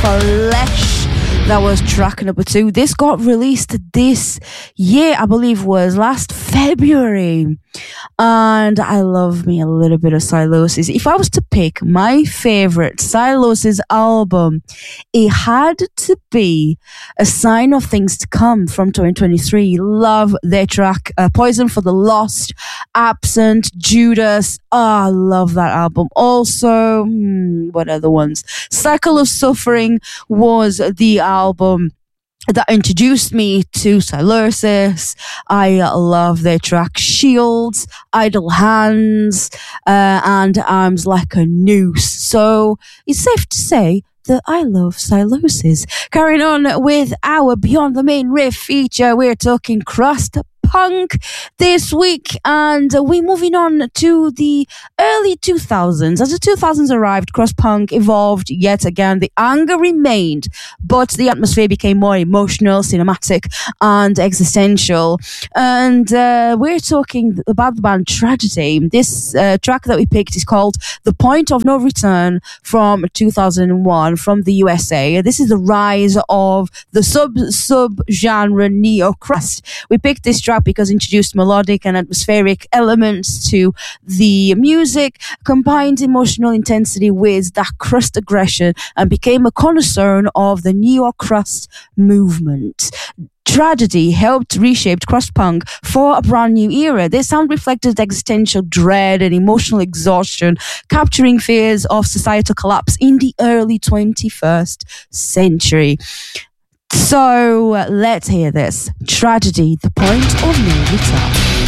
Flesh. That was track number 2. This got released this year, I believe was last February. And I love me a little bit of Sylosis. If I was to pick my favorite Sylosis album, it had to be A Sign of Things to Come from 2023. Love their track, Poison for the Lost, Absent, Judas. I love that album. Also, what other ones? Cycle of Suffering was the album that introduced me to Sylosis. I love their track Shields, Idle Hands, and Arms Like a Noose. So it's safe to say that I love Sylosis. Carrying on with our Beyond the Main Riff feature, we're talking crust punk this week, and we're moving on to the early 2000s. As the 2000s arrived, crust punk evolved yet again. The anger remained, but the atmosphere became more emotional, cinematic, and existential. And we're talking about the band Tragedy. This track that we picked is called The Point of No Return from 2001 from the USA. This is the rise of the sub-genre neo-crust. We picked this track because it introduced melodic and atmospheric elements to the music, combined emotional intensity with that crust aggression, and became a cornerstone of the neo-crust movement. Tragedy helped reshape crust punk for a brand new era. Their sound reflected existential dread and emotional exhaustion, capturing fears of societal collapse in the early 21st century. So let's hear this. Tragedy, The Point of No Return.